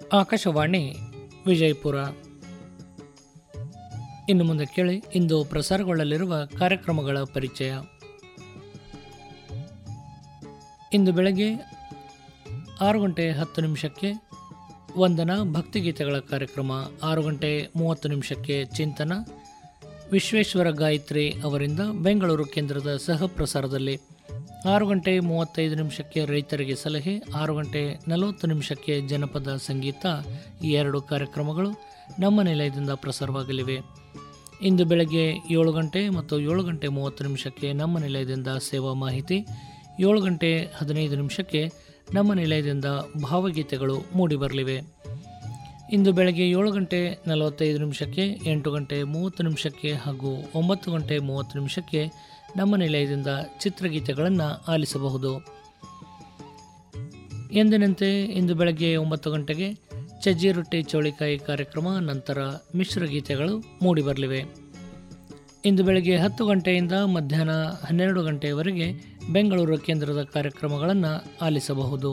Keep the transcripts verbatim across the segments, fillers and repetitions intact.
ಆಕಾಶವಾಣಿ ವಿಜಯಪುರ. ಇನ್ನು ಮುಂದೆ ಕೇಳಿ ಇಂದು ಪ್ರಸಾರಗೊಳ್ಳಲಿರುವ ಕಾರ್ಯಕ್ರಮಗಳ ಪರಿಚಯ. ಇಂದು ಬೆಳಗ್ಗೆ ಆರು ಗಂಟೆ ಹತ್ತು ನಿಮಿಷಕ್ಕೆ ವಂದನಾ ಭಕ್ತಿಗೀತೆಗಳ ಕಾರ್ಯಕ್ರಮ, ಆರು ಗಂಟೆ ಮೂವತ್ತು ನಿಮಿಷಕ್ಕೆ ಚಿಂತನ ವಿಶ್ವೇಶ್ವರ ಗಾಯತ್ರಿ ಅವರಿಂದ ಬೆಂಗಳೂರು ಕೇಂದ್ರದ ಸಹ ಪ್ರಸಾರದಲ್ಲಿ, ಆರು ಗಂಟೆ ಮೂವತ್ತೈದು ನಿಮಿಷಕ್ಕೆ ರೈತರಿಗೆ ಸಲಹೆ, ಆರು ಗಂಟೆ ನಲವತ್ತು ನಿಮಿಷಕ್ಕೆ ಜನಪದ ಸಂಗೀತ. ಈ ಎರಡು ಕಾರ್ಯಕ್ರಮಗಳು ನಮ್ಮ ನಿಲಯದಿಂದ ಪ್ರಸಾರವಾಗಲಿವೆ. ಇಂದು ಬೆಳಗ್ಗೆ ಏಳು ಗಂಟೆ ಮತ್ತು ಏಳು ಗಂಟೆ ಮೂವತ್ತು ನಿಮಿಷಕ್ಕೆ ನಮ್ಮ ನಿಲಯದಿಂದ ಸೇವಾ ಮಾಹಿತಿ, ಏಳು ಗಂಟೆ ಹದಿನೈದು ನಿಮಿಷಕ್ಕೆ ನಮ್ಮ ನಿಲಯದಿಂದ ಭಾವಗೀತೆಗಳು ಮೂಡಿಬರಲಿವೆ. ಇಂದು ಬೆಳಗ್ಗೆ ಏಳು ಗಂಟೆ ನಲವತ್ತೈದು ನಿಮಿಷಕ್ಕೆ, ಎಂಟು ಗಂಟೆ ಮೂವತ್ತು ನಿಮಿಷಕ್ಕೆ ಹಾಗೂ ಒಂಬತ್ತು ಗಂಟೆ ಮೂವತ್ತು ನಿಮಿಷಕ್ಕೆ ನಮ್ಮ ನಿಲಯದಿಂದ ಚಿತ್ರಗೀತೆಗಳನ್ನು ಆಲಿಸಬಹುದು. ಎಂದಿನಂತೆ ಇಂದು ಬೆಳಗ್ಗೆ ಒಂಬತ್ತು ಗಂಟೆಗೆ ಚಜ್ಜಿ ರೊಟ್ಟಿ ಚೌಳಿಕಾಯಿ ಕಾರ್ಯಕ್ರಮ, ನಂತರ ಮಿಶ್ರಗೀತೆಗಳು ಮೂಡಿಬರಲಿವೆ. ಇಂದು ಬೆಳಗ್ಗೆ ಹತ್ತು ಗಂಟೆಯಿಂದ ಮಧ್ಯಾಹ್ನ ಹನ್ನೆರಡು ಗಂಟೆಯವರೆಗೆ ಬೆಂಗಳೂರು ಕೇಂದ್ರದ ಕಾರ್ಯಕ್ರಮಗಳನ್ನು ಆಲಿಸಬಹುದು.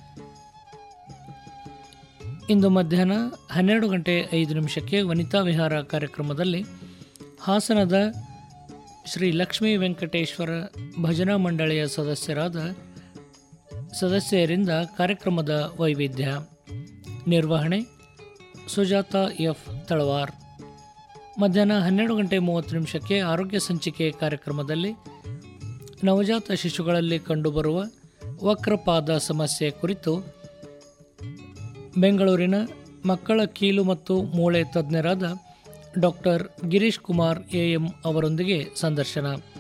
ಇಂದು ಮಧ್ಯಾಹ್ನ ಹನ್ನೆರಡು ಗಂಟೆ ಐದು ನಿಮಿಷಕ್ಕೆ ವನಿತಾ ವಿಹಾರ ಕಾರ್ಯಕ್ರಮದಲ್ಲಿ ಹಾಸನದ ಶ್ರೀ ಲಕ್ಷ್ಮೀ ವೆಂಕಟೇಶ್ವರ ಭಜನಾ ಮಂಡಳಿಯ ಸದಸ್ಯರಾದ ಸದಸ್ಯರಿಂದ ಕಾರ್ಯಕ್ರಮದ ವೈವಿಧ್ಯ, ನಿರ್ವಹಣೆ ಸುಜಾತ ಎಫ್ ತಳವಾರ್. ಮಧ್ಯಾಹ್ನ ಹನ್ನೆರಡು ಗಂಟೆ ಮೂವತ್ತು ನಿಮಿಷಕ್ಕೆ ಆರೋಗ್ಯ ಸಂಚಿಕೆ ಕಾರ್ಯಕ್ರಮದಲ್ಲಿ ನವಜಾತ ಶಿಶುಗಳಲ್ಲಿ ಕಂಡುಬರುವ ವಕ್ರಪಾದ ಸಮಸ್ಯೆ ಕುರಿತು ಬೆಂಗಳೂರಿನ ಮಕ್ಕಳ ಕೀಲು ಮತ್ತು ಮೂಳೆ ತಜ್ಞರಾದ doctor Girish Kumar A M ಅವರೊಂದಿಗೆ ಸಂದರ್ಶನ.